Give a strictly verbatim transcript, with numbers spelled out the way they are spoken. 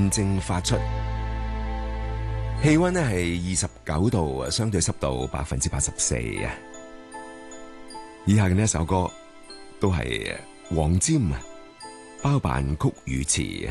現正發出，氣溫呢係二十九度啊，相對濕度百分之八十四啊。以下嘅呢一首歌都係黃霑啊包辦曲與詞。